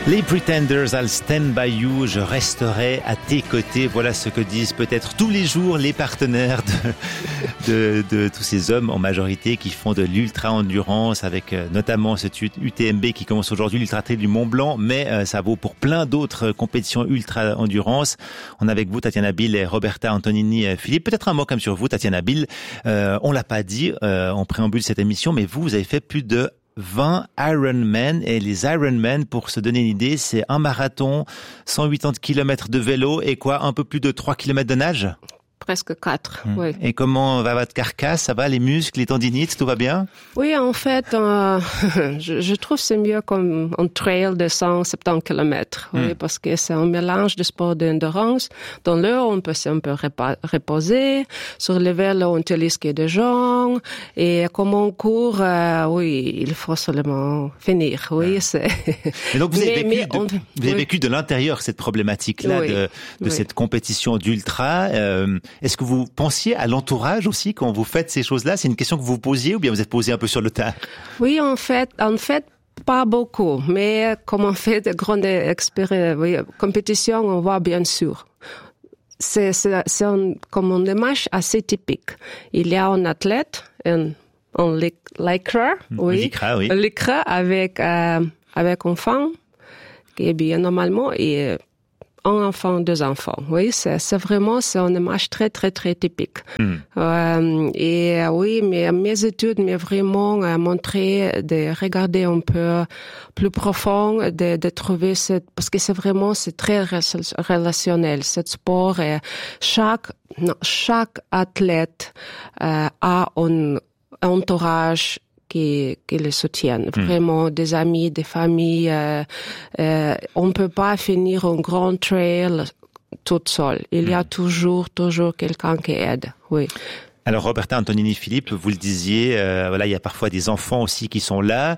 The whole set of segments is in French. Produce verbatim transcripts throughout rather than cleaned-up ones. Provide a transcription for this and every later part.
Les Pretenders, I'll stand by you, je resterai à tes côtés. Voilà ce que disent peut-être tous les jours les partenaires de, de, de tous ces hommes en majorité qui font de l'ultra-endurance avec euh, notamment cet U T M B qui commence aujourd'hui, l'Ultra Trail du Mont Blanc, mais euh, ça vaut pour plein d'autres compétitions ultra-endurance. On est avec vous, Tatiana Bill et Roberta Antonini Philippe. Peut-être un mot comme sur vous, Tatiana Bill. Euh, on l'a pas dit euh, en préambule de cette émission, mais vous, vous avez fait plus de vingt Ironman, et les Ironman, pour se donner une idée, c'est un marathon, cent quatre-vingts kilomètres de vélo et quoi, un peu plus de trois kilomètres de nage? Presque quatre, mmh. oui. Et comment va votre carcasse? Ça va, les muscles, les tendinites, tout va bien? Oui, en fait, euh, je, je trouve que c'est mieux comme un trail de cent soixante-dix kilomètres, mmh. oui, parce que c'est un mélange de sport d'endurance. Dans l'eau, on peut un peu reposer. Sur le vélo, on utilise que des jambes. Et comme on court, euh, oui, il faut seulement finir, oui. Ah. C'est... Et donc, vous avez, mais, vécu, mais on... de, vous avez oui. vécu de l'intérieur cette problématique-là oui. de, de oui. cette compétition d'ultra. Euh, Est-ce que vous pensiez à l'entourage aussi quand vous faites ces choses-là? C'est une question que vous vous posiez ou bien vous êtes posé un peu sur le tard? Oui, en fait, en fait, pas beaucoup. Mais comme on fait de grandes expéri- oui, compétitions, on voit bien sûr. C'est, c'est, c'est un, comme une démarche assez typique. Il y a un athlète, un, un lycra, oui, lycra, oui. un lycra avec, euh, avec une femme qui est bien normalement et un enfant, deux enfants. Oui, c'est, c'est vraiment, c'est une image très, très, très typique. Mm. Euh, et euh, oui, mais mes études m'ont vraiment euh, montré de regarder un peu plus profond, de, de trouver cette, parce que c'est vraiment, c'est très relationnel, ce sport. Et chaque, non, chaque athlète euh, a un entourage qui, qui les soutiennent. Mmh. Vraiment, des amis, des familles. Euh, euh, on ne peut pas finir un grand trail toute seule. Il mmh. y a toujours, toujours quelqu'un qui aide. Oui. Alors Roberta Antonini Philippe, vous le disiez, euh, voilà, il y a parfois des enfants aussi qui sont là.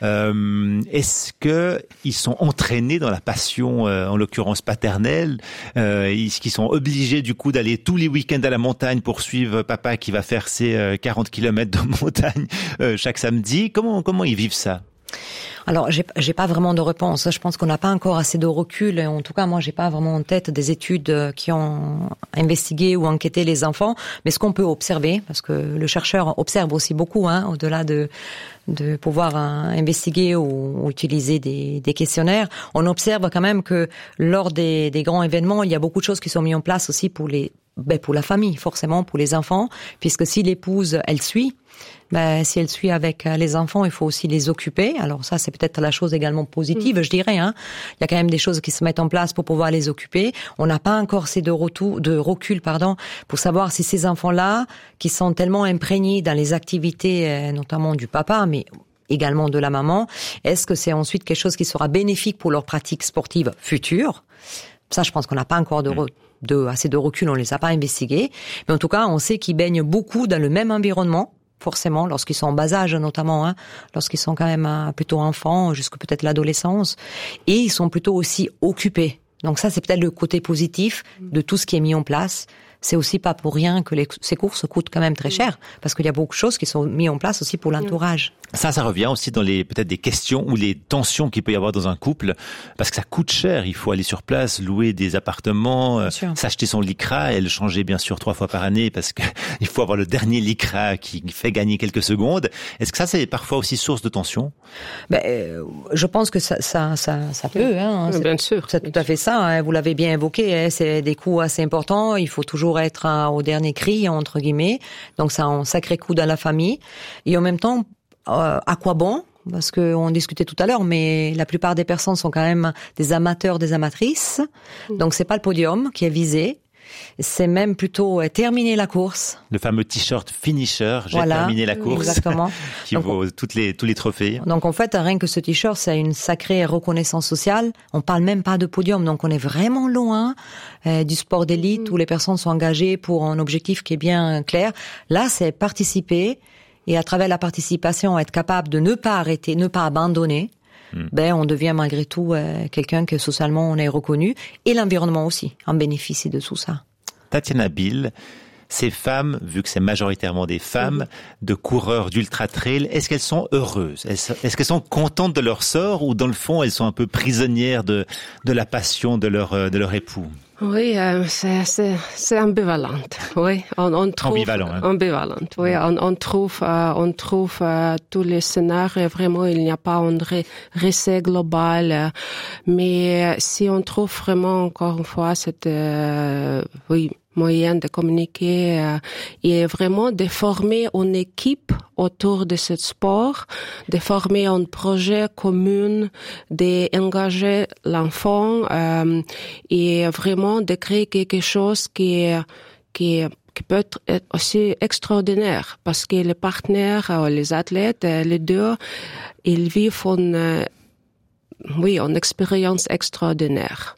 Euh, est-ce que ils sont entraînés dans la passion, euh, en l'occurrence paternelle, euh, est-ce qu'ils sont obligés du coup d'aller tous les week-ends à la montagne pour suivre papa qui va faire ses euh, quarante kilomètres de montagne euh, chaque samedi? Comment comment ils vivent ça? Alors, j'ai, j'ai pas vraiment de réponse. Je pense qu'on n'a pas encore assez de recul. Et en tout cas, moi, j'ai pas vraiment en tête des études qui ont investigué ou enquêté les enfants. Mais ce qu'on peut observer, parce que le chercheur observe aussi beaucoup, hein, au-delà de de pouvoir hein, investiguer ou, ou utiliser des, des questionnaires, on observe quand même que lors des, des grands événements, il y a beaucoup de choses qui sont mises en place aussi pour les ben pour la famille, forcément, pour les enfants, puisque si l'épouse, elle suit, ben, si elle suit avec les enfants, il faut aussi les occuper. Alors ça, c'est peut-être la chose également positive, mmh. je dirais. Hein. Il y a quand même des choses qui se mettent en place pour pouvoir les occuper. On n'a pas encore assez de, retour, de recul pardon, pour savoir si ces enfants-là, qui sont tellement imprégnés dans les activités, notamment du papa, mais également de la maman, est-ce que c'est ensuite quelque chose qui sera bénéfique pour leur pratique sportive future? Ça, je pense qu'on n'a pas encore de... Re- de assez de recul, on les a pas investigués. Mais en tout cas, on sait qu'ils baignent beaucoup dans le même environnement, forcément, lorsqu'ils sont en bas âge notamment, hein, lorsqu'ils sont quand même euh, plutôt enfants, jusque peut-être l'adolescence. Et ils sont plutôt aussi occupés. Donc ça, c'est peut-être le côté positif de tout ce qui est mis en place. C'est aussi pas pour rien que les, ces courses coûtent quand même très cher, parce qu'il y a beaucoup de choses qui sont mises en place aussi pour l'entourage. Ça, ça revient aussi dans les peut-être des questions ou les tensions qu'il peut y avoir dans un couple, parce que ça coûte cher. Il faut aller sur place, louer des appartements, euh, s'acheter son lycra et le changer bien sûr trois fois par année, parce que il faut avoir le dernier lycra qui fait gagner quelques secondes. Est-ce que ça, c'est parfois aussi source de tension? Ben, euh, je pense que ça, ça, ça, ça peut. Hein, oui, bien sûr. C'est tout à fait ça. Hein, vous l'avez bien évoqué. Hein, c'est des coûts assez importants. Il faut toujours être hein, au dernier cri entre guillemets. Donc ça a un sacré coup dans la famille. Et en même temps, euh, à quoi bon? Parce que on discutait tout à l'heure, mais la plupart des personnes sont quand même des amateurs, des amatrices. Mmh. Donc c'est pas le podium qui est visé. C'est même plutôt euh, terminer la course. Le fameux t-shirt finisher, j'ai voilà, terminé la course. Exactement. qui donc, vaut toutes les, tous les trophées. Donc en fait, rien que ce t-shirt, c'est une sacrée reconnaissance sociale. On parle même pas de podium, donc on est vraiment loin euh, du sport d'élite mmh. où les personnes sont engagées pour un objectif qui est bien clair. Là, c'est participer et à travers la participation, être capable de ne pas arrêter, ne pas abandonner. Mmh. Ben, on devient malgré tout euh, quelqu'un que socialement on est reconnu et l'environnement aussi en bénéficie de tout ça. Tatiana Bill, ces femmes, vu que c'est majoritairement des femmes, mmh. de coureurs d'ultra-trail, est-ce qu'elles sont heureuses? Est-ce, est-ce qu'elles sont contentes de leur sort ou dans le fond, elles sont un peu prisonnières de, de la passion de leur, de leur époux? Oui, euh, c'est, c'est, c'est ambivalent. Oui, on, on trouve ambivalent. Hein. Ambivalent. Oui, on, on trouve, euh, on trouve euh, tous les scénarios. Vraiment, il n'y a pas un récit global. Euh, mais si on trouve vraiment encore une fois cette, euh, oui, moyen de communiquer euh, et vraiment de former une équipe autour de ce sport, de former un projet commun, d'engager l'enfant euh, et vraiment de créer quelque chose qui qui qui peut être aussi extraordinaire parce que les partenaires, les athlètes, les deux, ils vivent une oui, une expérience extraordinaire.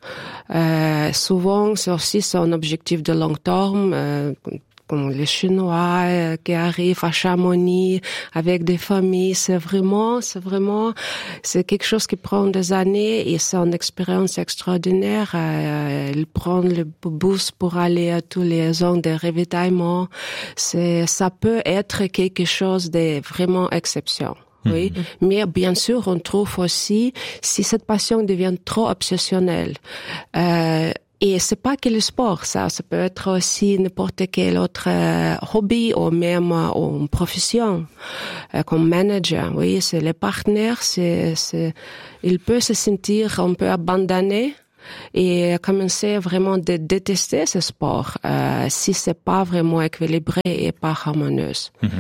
Euh, souvent, c'est aussi son objectif de long terme, euh, comme les Chinois euh, qui arrivent à Chamonix avec des familles. C'est vraiment, c'est vraiment, c'est quelque chose qui prend des années et c'est une expérience extraordinaire. Euh, ils prennent le bus pour aller à tous les zones de ravitaillement. C'est, ça peut être quelque chose de vraiment exceptionnel. Oui, mmh. mais bien sûr, on trouve aussi si cette passion devient trop obsessionnelle. Euh, et c'est pas que le sport, ça, ça peut être aussi n'importe quel autre euh, hobby ou même euh, une profession, euh, comme manager. Oui, c'est les partenaires, c'est, c'est, il peut se sentir un peu abandonné. Et commencer vraiment de détester ce sport euh, si c'est pas vraiment équilibré et pas harmonieuse. Mmh.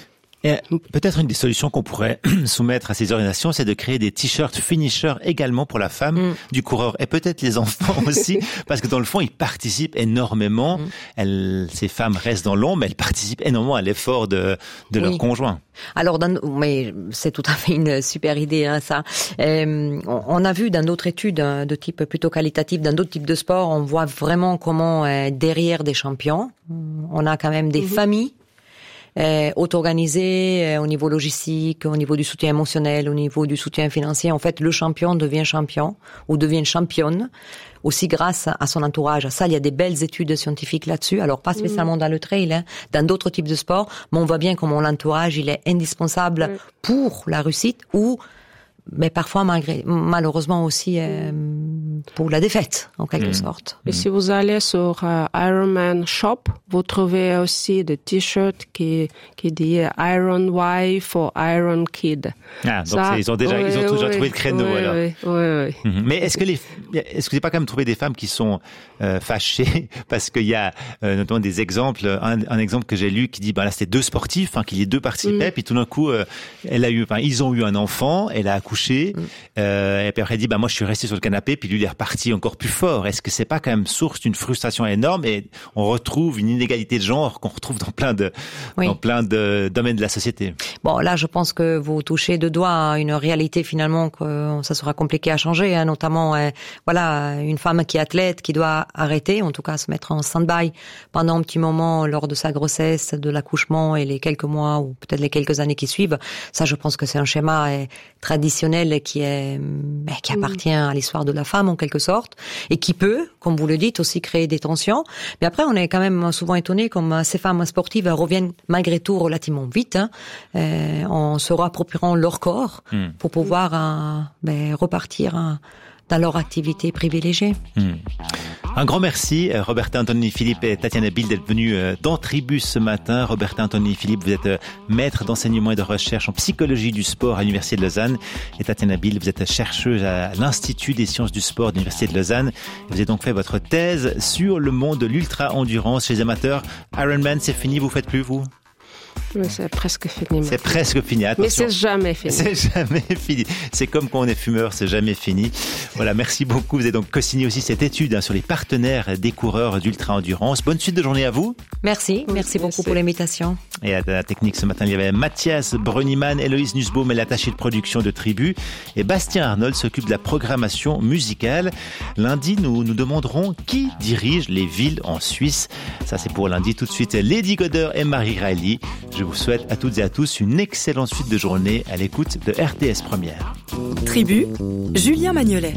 Et peut-être une des solutions qu'on pourrait soumettre à ces organisations, c'est de créer des t-shirts finisher également pour la femme mm. du coureur et peut-être les enfants aussi, parce que dans le fond, ils participent énormément. Mm. Elles, ces femmes restent dans l'ombre, mais elles participent énormément à l'effort de, de oui. leur conjoint. Alors, dans, mais c'est tout à fait une super idée, hein, ça. Euh, on a vu dans d'autres études de type plutôt qualitatif, dans d'autres types de sports, on voit vraiment comment euh, derrière des champions, on a quand même des mm-hmm. familles. Euh, auto-organisé euh, au niveau logistique, au niveau du soutien émotionnel, au niveau du soutien financier. En fait, le champion devient champion ou devient championne aussi grâce à son entourage. Ça, il y a des belles études scientifiques là-dessus. Alors, pas spécialement dans le trail, hein, dans d'autres types de sports, mais on voit bien comment l'entourage, il est indispensable mmh. pour la réussite ou mais parfois malgré, malheureusement aussi euh, pour la défaite en quelque mmh. sorte. Et mmh. si vous allez sur euh, Ironman Shop, vous trouvez aussi des t-shirts qui qui disent Iron Wife ou Iron Kid. Ah, donc ça, ils ont déjà oui, ils ont toujours oui, trouvé le créneau oui, alors. Oui, oui, oui. Mmh. Mais est-ce que les est-ce que vous n'avez pas quand même trouvé des femmes qui sont euh, fâchées parce qu'il y a euh, notamment des exemples, un, un exemple que j'ai lu qui dit ben là c'était deux sportifs, hein, qu'il y ait deux participaient, mmh. puis tout d'un coup euh, elle a eu, enfin ils ont eu un enfant, elle a accouché. Mmh. Euh, et puis après elle dit bah moi je suis resté sur le canapé puis lui il est reparti encore plus fort. Est-ce que c'est pas quand même source d'une frustration énorme et on retrouve une inégalité de genre qu'on retrouve dans plein de oui. dans plein de domaines de la société? Bon là je pense que vous touchez de doigt une réalité finalement que ça sera compliqué à changer, hein, notamment euh, voilà une femme qui est athlète qui doit arrêter, en tout cas se mettre en stand-by pendant un petit moment lors de sa grossesse, de l'accouchement et les quelques mois ou peut-être les quelques années qui suivent. Ça je pense que c'est un schéma euh, traditionnel qui est qui appartient à l'histoire de la femme en quelque sorte et qui peut, comme vous le dites, aussi créer des tensions. Mais après, on est quand même souvent étonné comme ces femmes sportives reviennent malgré tout relativement vite, hein, euh, en se réappropriant leur corps mmh. pour pouvoir euh, ben, repartir hein, dans leur activité privilégiée. Mmh. Un grand merci, Roberta Anthony Philippe et Tatiana Bill d'être venus dans Tribus ce matin. Roberta Anthony Philippe, vous êtes maître d'enseignement et de recherche en psychologie du sport à l'Université de Lausanne. Et Tatiana Bill, vous êtes chercheuse à l'Institut des sciences du sport de l'Université de Lausanne. Vous avez donc fait votre thèse sur le monde de l'ultra-endurance chez les amateurs. Ironman, c'est fini, vous faites plus, vous? Mais c'est presque fini. C'est presque fini. Attention. Mais c'est jamais fini. C'est jamais fini. C'est comme quand on est fumeur, c'est jamais fini. Voilà, merci beaucoup. Vous avez donc co-signé aussi cette étude hein, sur les partenaires des coureurs d'ultra-endurance. Bonne suite de journée à vous. Merci, merci, merci beaucoup pour l'invitation. Et à la technique ce matin, il y avait Mathias Brunniman, Héloïse Nussbaum est l'attachée de production de Tribu et Bastien Arnold s'occupe de la programmation musicale. Lundi, nous nous demanderons qui dirige les villes en Suisse. Ça, c'est pour lundi. Tout de suite, Lady Goder et Marie Riley. Je vous souhaite à toutes et à tous une excellente suite de journée à l'écoute de R T S Première. Tribu, Julien Magnolet.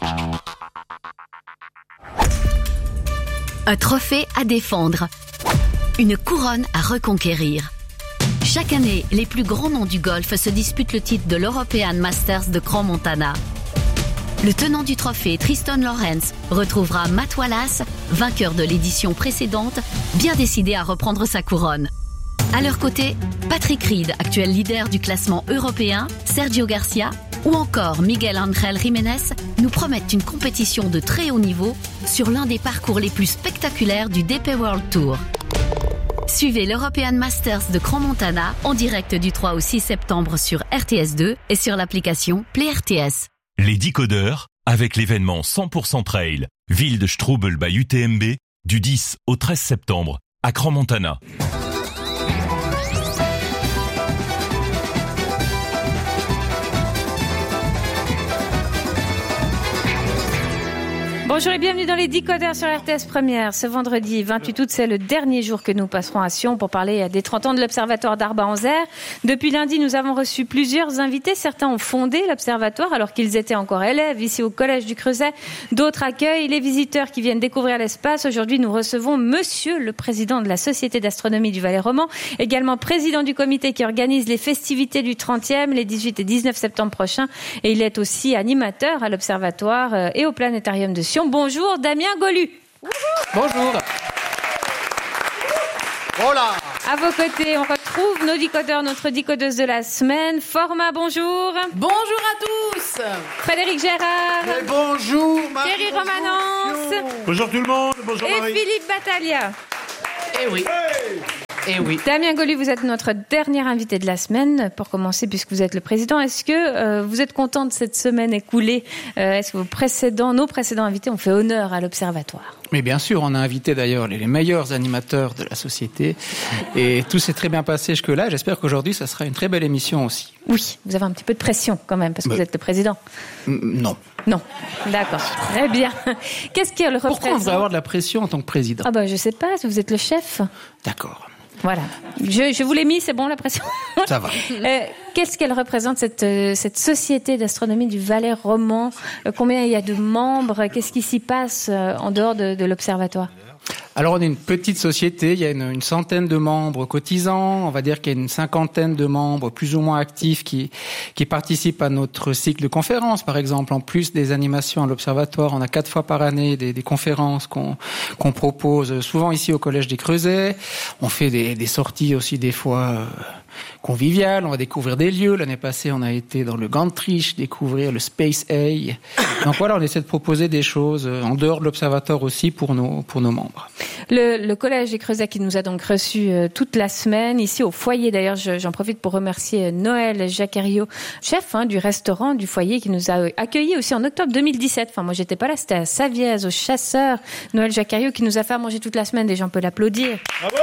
Un trophée à défendre. Une couronne à reconquérir. Chaque année, les plus grands noms du golf se disputent le titre de l'European Masters de Crans-Montana. Le tenant du trophée, Tristan Lawrence, retrouvera Matt Wallace, vainqueur de l'édition précédente, bien décidé à reprendre sa couronne. À leur côté, Patrick Reed, actuel leader du classement européen, Sergio Garcia ou encore Miguel Ángel Jiménez nous promettent une compétition de très haut niveau sur l'un des parcours les plus spectaculaires du D P World Tour. Suivez l'European Masters de Crans-Montana en direct du trois au six septembre sur R T S deux et sur l'application Play R T S. Les Decodeurs, avec l'événement cent pour cent Trail, ville de Strubel by U T M B, du dix au treize septembre, à Crans-Montana. Bonjour et bienvenue dans les Decodeurs sur R T S Première. Ce vendredi vingt-huit août, c'est le dernier jour que nous passerons à Sion pour parler des trente ans de l'Observatoire d'Arba-en-Zer. Depuis lundi, nous avons reçu plusieurs invités. Certains ont fondé l'Observatoire alors qu'ils étaient encore élèves ici au Collège du Creuset. D'autres accueillent les visiteurs qui viennent découvrir l'espace. Aujourd'hui, nous recevons Monsieur le Président de la Société d'Astronomie du Valais Roman, également président du comité qui organise les festivités du trentième, les dix-huit et dix-neuf septembre prochains. Et il est aussi animateur à l'Observatoire et au Planétarium de Sion. Bonjour Damien Golu. Bonjour. Voilà. À vos côtés, on retrouve nos decodeurs, notre decodeuse de la semaine. Format, bonjour. Bonjour à tous. Frédéric Gérard. Et bonjour Marie. Thierry Romanence. Bonjour tout le monde. Bonjour et Marie. Philippe Battaglia. Eh oui. Hey. Eh oui. Damien Golu, vous êtes notre dernier invité de la semaine. Pour commencer, puisque vous êtes le président, est-ce que euh, vous êtes content de cette semaine écoulée ? euh, Est-ce que vos précédents, nos précédents invités ont fait honneur à l'Observatoire ? Mais bien sûr, on a invité d'ailleurs les meilleurs animateurs de la société et tout s'est très bien passé jusque-là. J'espère qu'aujourd'hui, ça sera une très belle émission aussi. Oui, vous avez un petit peu de pression quand même, parce que bah, vous êtes le président. Non. Non, d'accord, très bien. Qu'est-ce qu'elle représente ? Pourquoi on devrait avoir de la pression en tant que président ? Ah bah je sais pas, vous êtes le chef. D'accord. Voilà, je, je vous l'ai mis, c'est bon la pression. Ça va. euh, qu'est-ce qu'elle représente cette, cette société d'astronomie du Valais Roman ? euh, Combien il y a de membres ? Qu'est-ce qui s'y passe euh, en dehors de, de l'Observatoire ? Alors on est une petite société, il y a une, une centaine de membres cotisants, on va dire qu'il y a une cinquantaine de membres plus ou moins actifs qui, qui participent à notre cycle de conférences, par exemple. En plus des animations à l'Observatoire, on a quatre fois par année des, des conférences qu'on, qu'on propose, souvent ici au Collège des Creusets. On fait des, des sorties aussi des fois euh, conviviales, on va découvrir des lieux. L'année passée, on a été dans le Gantrich, découvrir le Space A. Donc voilà, on essaie de proposer des choses en dehors de l'Observatoire aussi pour nos, pour nos membres. Le, le Collège des Creusets qui nous a donc reçus euh, toute la semaine, ici au foyer. D'ailleurs, je, j'en profite pour remercier Noël Jacquerio, chef hein, du restaurant du foyer, qui nous a accueillis aussi en octobre deux mille dix-sept. Enfin, moi, j'étais pas là, c'était à Savièse, au Chasseur. Noël Jacquerio qui nous a fait à manger toute la semaine. Déjà, on peut l'applaudir. Bravo.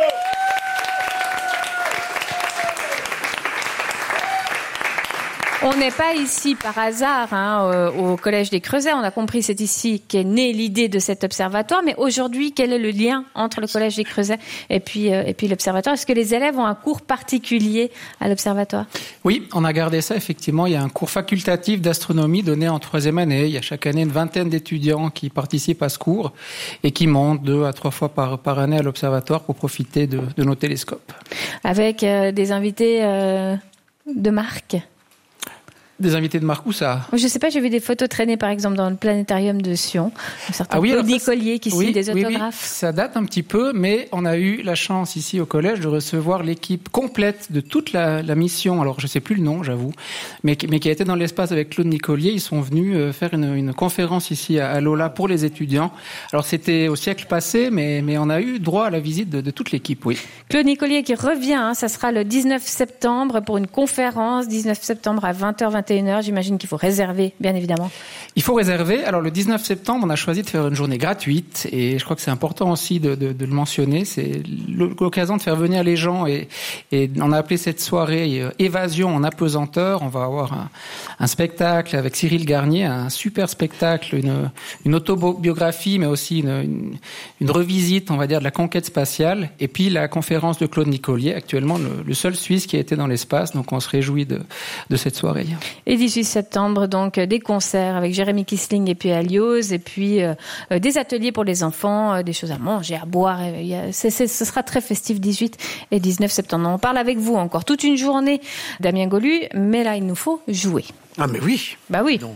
On n'est pas ici par hasard hein, au Collège des Creusets. On a compris, c'est ici qu'est née l'idée de cet observatoire. Mais aujourd'hui, quel est le lien entre le Collège des Creusets et puis, euh, et puis l'observatoire ? Est-ce que les élèves ont un cours particulier à l'observatoire ? Oui, on a gardé ça, effectivement. Il y a un cours facultatif d'astronomie donné en troisième année. Il y a chaque année une vingtaine d'étudiants qui participent à ce cours et qui montent deux à trois fois par, par année à l'observatoire pour profiter de, de nos télescopes. Avec euh, des invités euh, de marque ? Des invités de marque, où ça ? Je sais pas, j'ai vu des photos traîner par exemple dans le planétarium de Sion. Un certain ah oui, Claude Nicolier qui oui, signe des autographes. Oui, oui, ça date un petit peu, mais on a eu la chance ici au collège de recevoir l'équipe complète de toute la, la mission. Alors je sais plus le nom, j'avoue, mais, mais qui a été dans l'espace avec Claude Nicolier. Ils sont venus faire une, une conférence ici à, à Lola pour les étudiants. Alors c'était au siècle passé, mais, mais on a eu droit à la visite de, de toute l'équipe, oui. Claude Nicolier qui revient, hein, ça sera le dix-neuf septembre pour une conférence, dix-neuf septembre à vingt heures, vingt et une heures. J'imagine qu'il faut réserver, bien évidemment. Il faut réserver. Alors le dix-neuf septembre, on a choisi de faire une journée gratuite et je crois que c'est important aussi de, de, de le mentionner. C'est l'occasion de faire venir les gens et, et on a appelé cette soirée euh, Évasion en apesanteur. On va avoir un, un spectacle avec Cyril Garnier, un super spectacle, une, une autobiographie, mais aussi une, une, une revisite, on va dire, de la conquête spatiale. Et puis la conférence de Claude Nicolier, actuellement le, le seul Suisse qui a été dans l'espace. Donc on se réjouit de, de cette soirée. Et dix-huit septembre, donc, des concerts avec Jérémy Kissling et puis Alios, et puis euh, des ateliers pour les enfants, euh, des choses à manger, à boire. Il y a, c'est, c'est, ce sera très festif, dix-huit et dix-neuf septembre. On parle avec vous encore toute une journée, Damien Golu, mais là, il nous faut jouer. Ah, mais oui. Bah oui. Donc.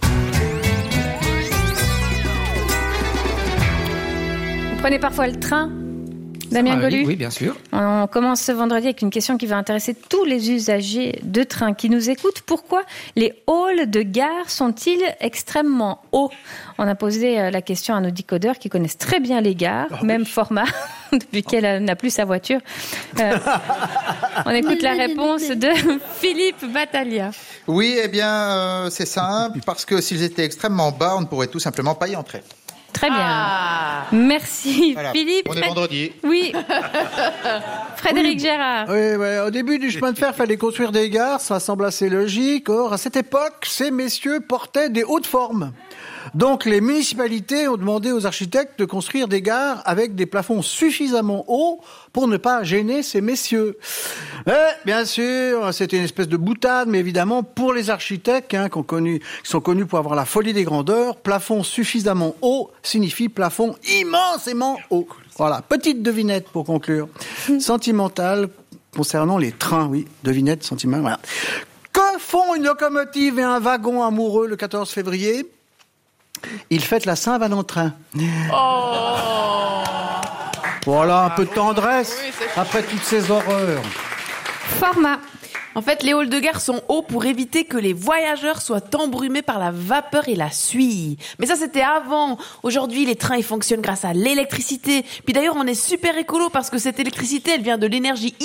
Vous prenez parfois le train, Damien Ah, Golu? oui, oui, bien sûr. On commence ce vendredi avec une question qui va intéresser tous les usagers de train qui nous écoutent. Pourquoi les halls de gare sont-ils extrêmement hauts? On a posé la question à nos décodeurs qui connaissent très bien les gares, oh, même oui. format, depuis qu'elle n'a plus sa voiture. Euh, on écoute la réponse de Philippe Battaglia. Oui, eh bien, euh, c'est simple, parce que s'ils étaient extrêmement bas, on ne pourrait tout simplement pas y entrer. Très bien. Ah. Merci voilà. Philippe. On est vendredi. Oui. Frédéric oui. Gérard. Oui, oui, au début du chemin de fer, il fallait construire des gares, ça semble assez logique. Or, à cette époque, ces messieurs portaient des hautes formes. Donc, les municipalités ont demandé aux architectes de construire des gares avec des plafonds suffisamment hauts pour ne pas gêner ces messieurs. Et, bien sûr, c'était une espèce de boutade, mais évidemment, pour les architectes, hein, qui, ont connu, qui sont connus pour avoir la folie des grandeurs, plafond suffisamment haut signifie plafond immensément haut. Voilà, petite devinette pour conclure. Sentimentale concernant les trains, oui, devinette, sentimentale, voilà. Que font une locomotive et un wagon amoureux le quatorze février ? Ils fêtent la Saint-Valentin. Oh Voilà, un peu de tendresse oui, après toutes ces horreurs. Format. En fait, les halls de gare sont hauts pour éviter que les voyageurs soient embrumés par la vapeur et la suie. Mais ça, c'était avant. Aujourd'hui, les trains, ils fonctionnent grâce à l'électricité. Puis d'ailleurs, on est super écolo parce que cette électricité, elle vient de l'énergie